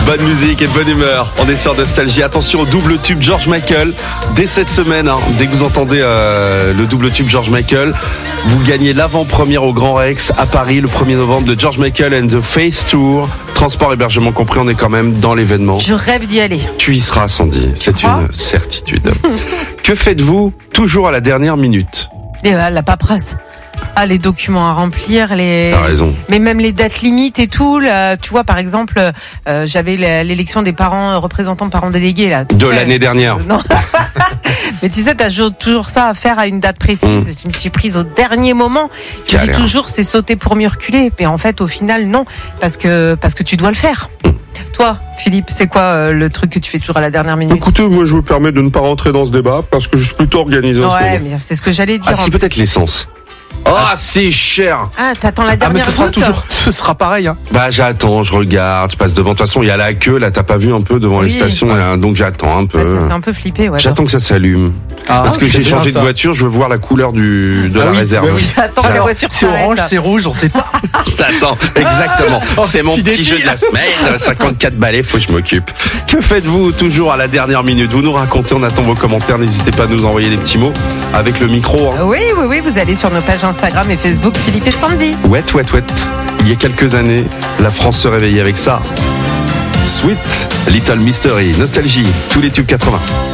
Bonne musique et bonne humeur. On est sur Nostalgie. Attention au double tube George Michael. Dès cette semaine, dès que vous entendez le double tube George Michael, vous gagnez l'avant-première au Grand Rex à Paris le 1er novembre de George Michael and the Faith Tour. Transport, hébergement compris, on est quand même dans l'événement. Je rêve d'y aller. Tu y seras, Sandy. C'est une certitude. Que faites-vous toujours à la dernière minute? Et la paperasse. Les documents à remplir, T'as raison. mais même les dates limites et tout. Là, tu vois, par exemple, j'avais l'élection des parents représentants parents délégués là. De l'année dernière. Non. Mais tu sais, t'as toujours ça à faire à une date précise. Je me suis prise au dernier moment. Je dis toujours, c'est sauter pour mieux reculer. Mais en fait, au final, non, parce que tu dois le faire. Toi, Philippe, c'est quoi le truc que tu fais toujours à la dernière minute? Écoutez, moi je me permets de ne pas rentrer dans ce débat parce que je suis plutôt organisé en ce moment. Ouais, mais c'est ce que j'allais dire. Si, peut-être l'essence. C'est cher. T'attends la dernière minute. Ce sera pareil. J'attends, je regarde, je passe devant. De toute façon, il y a la queue, là, t'as pas vu un peu devant les stations, donc j'attends un peu. Ouais, ça fait un peu flipper, ouais. J'attends que ça s'allume. Parce que j'ai changé de voiture, je veux voir la couleur de la réserve. Attends, les voitures c'est orange, c'est rouge, on sait pas. J'attends, exactement. C'est mon petit jeu de la semaine. 54 balais, faut que je m'occupe. Que faites-vous toujours à la dernière minute? Vous nous racontez, on attend vos commentaires. N'hésitez pas à nous envoyer des petits mots avec le micro. Oui, vous allez sur nos pages Instagram et Facebook, Philippe et Sandy. Ouais. Il y a quelques années, la France se réveillait avec ça. Sweet Little Mystery, Nostalgie, tous les tubes 80.